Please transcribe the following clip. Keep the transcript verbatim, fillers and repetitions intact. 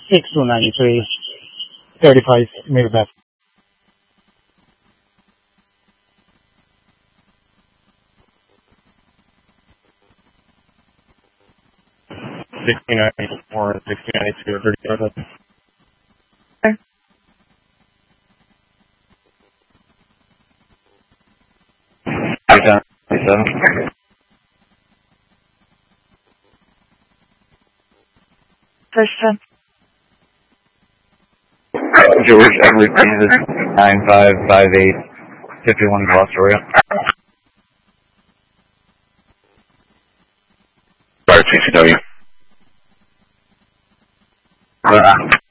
six two ninety-three, thirty-five meter back. sixteen ninety-four, sixteen ninety-two, thirty-five. Okay. Down, seven. First ten. George Edward Kansas, nine five five eight, fifty-one Glostoria. Sorry, T C W. Uh,